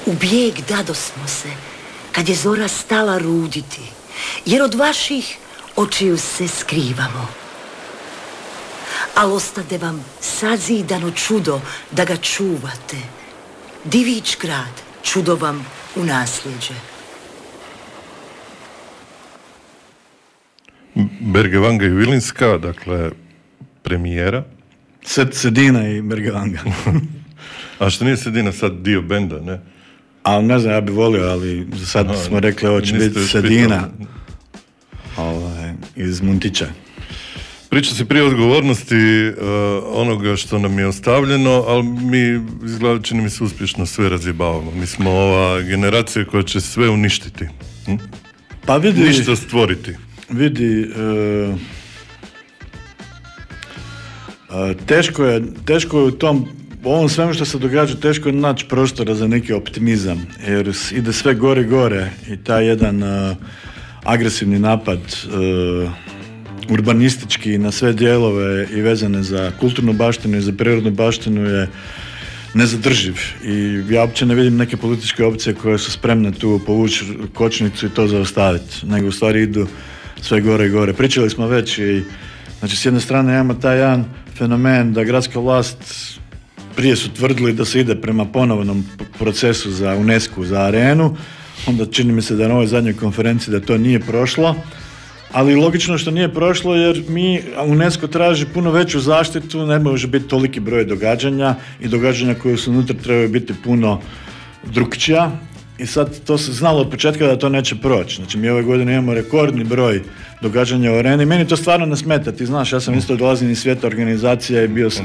U bijeg dadosmo se, kad je zora stala ruditi, jer od vaših očiju se skrivamo. Al ostade vam sazidano čudo da ga čuvate. Divić grad, čudo vam u nasljeđe. Bergevanga i Vilinska, dakle, premijera. Sedina i Bergevanga. A što nije Sedina sad dio benda, ne? Ali ne znam, ja bih volio, ali za sad smo rekli ovo će biti Sedina iz Muntića. Priča se prije odgovornosti onoga što nam je ostavljeno, ali mi, izgleda, čini mi se, uspješno sve razjebavamo. Mi smo ova generacija koja će sve uništiti. Pa vidi... Ništa stvoriti. Vidi... teško je u tom... U ovom svemu što se događa, teško je naći prostora za neki optimizam, jer ide sve gore i gore i taj jedan agresivni napad urbanistički na sve dijelove i vezane za kulturnu baštinu i za prirodnu baštinu je nezadrživ i ja uopće ne vidim neke političke opcije koje su spremne tu povući kočnicu i to zaustaviti, nego u stvari idu sve gore i gore. Pričali smo već i znači s jedne strane imamo taj jedan fenomen da gradska vlast prije su tvrdili da se ide prema ponovnom procesu za UNESCO, za arenu, onda čini mi se da na ovoj zadnjoj konferenciji da to nije prošlo, ali logično što nije prošlo jer UNESCO traži puno veću zaštitu, ne može biti toliki broj događanja i događanja koje su unutra trebaju biti puno drukčija i sad to se znalo od početka da to neće proći. Znači mi ove godine imamo rekordni broj događanja u areni. Meni to stvarno ne smeta, ti znaš, ja sam isto dolazim iz svijeta organizacija i bio sam